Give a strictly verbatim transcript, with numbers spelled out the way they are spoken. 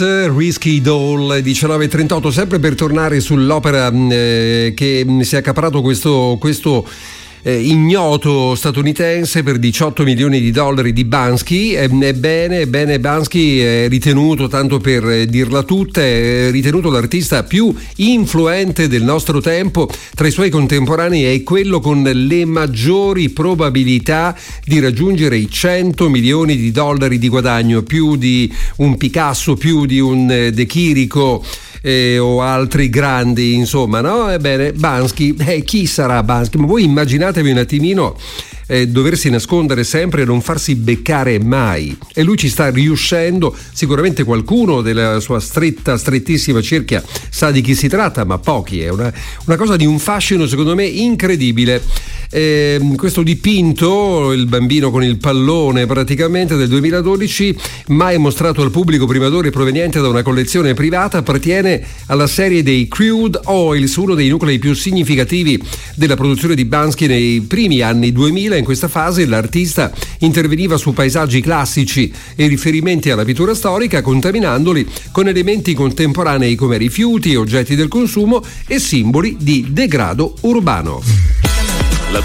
Risky Doll, diciannove e trentotto, sempre per tornare sull'opera eh, che si è accaparato questo, questo eh, ignoto statunitense per diciotto milioni di dollari di Banksy. Ebbene, ebbene Banksy è ritenuto, tanto per dirla tutta, è ritenuto l'artista più influente del nostro tempo. Tra i suoi contemporanei è quello con le maggiori probabilità di raggiungere i cento milioni di dollari di guadagno, più di un Picasso, più di un De Chirico eh, o altri grandi, insomma, no? Ebbene, Banksy, eh, chi sarà Banksy? Ma voi immaginatevi un attimino eh, doversi nascondere sempre e non farsi beccare mai, e lui ci sta riuscendo. Sicuramente qualcuno della sua stretta, strettissima cerchia sa di chi si tratta, ma pochi. È una, una cosa di un fascino, secondo me, incredibile. Eh, questo dipinto, il bambino con il pallone, praticamente del duemiladodici, mai mostrato al pubblico prima d'ora, proveniente da una collezione privata, appartiene alla serie dei Crude Oils, uno dei nuclei più significativi della produzione di Banksy nei primi anni duemila. In questa fase l'artista interveniva su paesaggi classici e riferimenti alla pittura storica, contaminandoli con elementi contemporanei come rifiuti, oggetti del consumo e simboli di degrado urbano.